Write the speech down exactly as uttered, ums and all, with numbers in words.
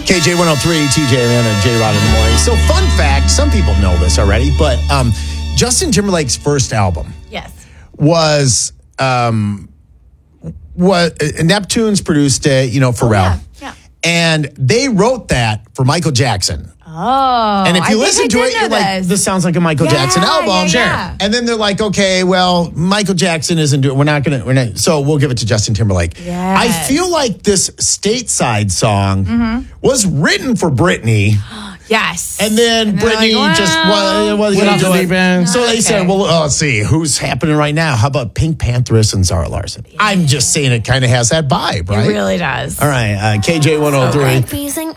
K J one oh three, T J and J-Rod in the morning. So fun fact, some people know this already, but um, Justin Timberlake's first album yes. was, um, was uh, Neptune's produced it, you know, Pharrell. Oh, yeah, yeah. And they wrote that for Michael Jackson. Oh, and if you I listen think to I it, did you're know like, this. this sounds like a Michael Yeah, Jackson album. yeah, Sure. yeah. And then they're like, okay, well, Michael Jackson isn't doing, we're not going to, we're not, so we'll give it to Justin Timberlake. Yes. I feel like this Stateside song Mm-hmm. was written for Britney. Yes. And then And they're Britney like, just well, was Went going off to the do deep it. end. So they Okay. said, well, oh, let's see, who's happening right now? How about Pink Pantheress and Zara Larson? I'm just saying it kind of has that vibe, right? It really does. All right, uh, K J one oh three. Freezing